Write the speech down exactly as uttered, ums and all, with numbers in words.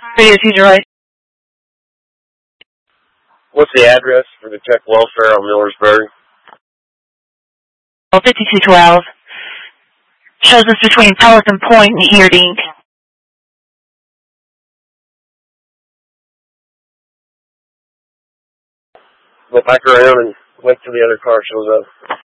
Radio Teacher Right. What's the address for the Czech welfare on Millersburg? fifty-two twelve. Shows us between Pelican Point and Eerdink. Go back around and wait till the other car shows up.